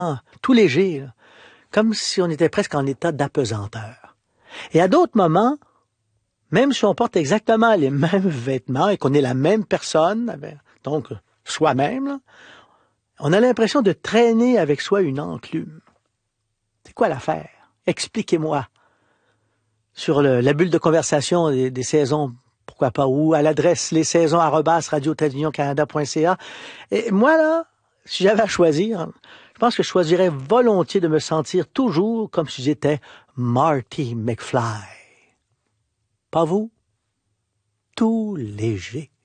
tout léger, là, comme si on était presque en état d'apesanteur. Et à d'autres moments, même si on porte exactement les mêmes vêtements et qu'on est la même personne, donc soi-même, là, on a l'impression de traîner avec soi une enclume. C'est quoi l'affaire? Expliquez-moi. Sur la bulle de conversation des saisons, pourquoi pas, ou à l'adresse lessaisons@radio-canada.ca. Et moi, là, si j'avais à choisir, je pense que je choisirais volontiers de me sentir toujours comme si j'étais Marty McFly. Pas vous? Tout léger.